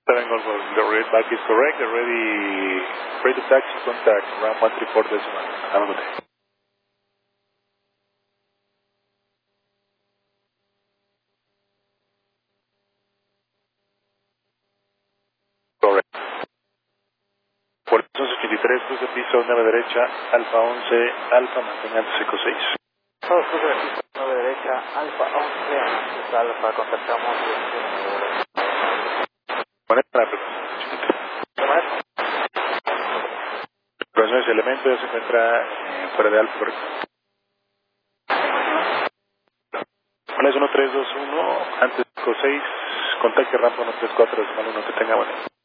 7 Golf, the read back is correct. They're ready to taxi, contact, round 134 decimal. Have a good day. Correct. Por 83, cruce piso 9 derecha, Alfa 11, Alfa, mantengan seco 6. Todos cruce de piso 9 derecha, Alfa 11, antes Alfa, contactamos Maneja la frecuencia. Ese elemento ya se encuentra fuera de Alfa, correcto. Hola, es 1321, antes 6, contacte rampa 134, decimal 1, que tenga bueno.